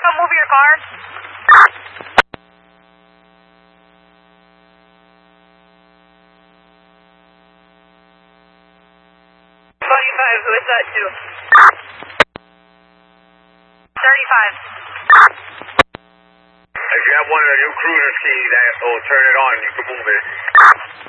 come move your car? 25, who is that to? 35. If you have one of the new cruiser keys, that will turn it on. You can move it.